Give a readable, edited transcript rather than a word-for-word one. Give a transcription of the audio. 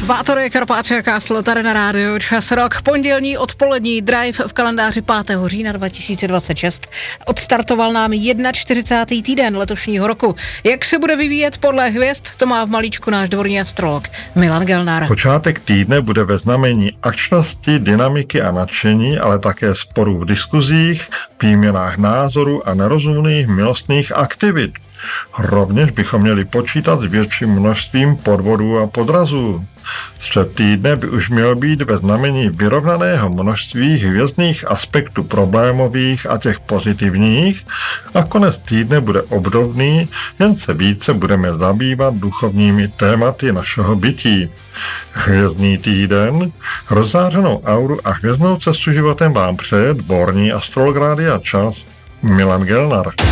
Pátek, Karpáče a Kásl tady na rádiu Čas Rock. Pondělní odpolední drive v kalendáři 5. října 2026. Odstartoval nám 41. týden letošního roku. Jak se bude vyvíjet podle hvězd, to má v malíčku náš dvorní astrolog Milan Gelnár. Počátek týdne bude ve znamení akčnosti, dynamiky a nadšení, ale také sporů v diskuzích, výměnách názorů a nerozumných milostných aktivit. Rovněž bychom měli počítat s větším množstvím podvodů a podrazů. Střed týdne by už měl být ve znamení vyrovnaného množství hvězdných aspektů problémových a těch pozitivních a konec týdne bude obdobný, jen se více budeme zabývat duchovními tématy našeho bytí. Hvězdný týden, rozzářenou auru a hvězdnou cestu životem vám přeje dvorní astrolog Rádia Čas Milan Gelnár.